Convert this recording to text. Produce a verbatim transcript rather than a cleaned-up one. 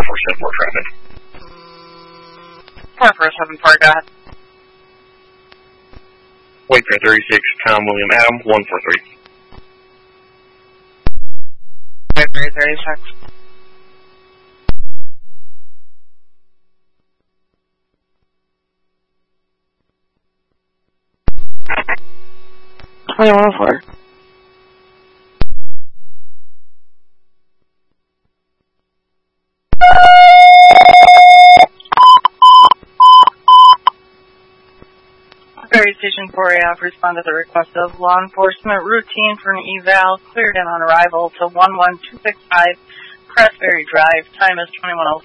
four seven four traffic. four four seven four, go ahead. Wayfair thirty-six, Tom William Adam, one four three. Wayfair thirty-six. twenty-one oh four. Ferry Station four A F responded to the request of law enforcement routine for an eval cleared in on arrival to one one two six five Pressberry Drive. Time is twenty-one oh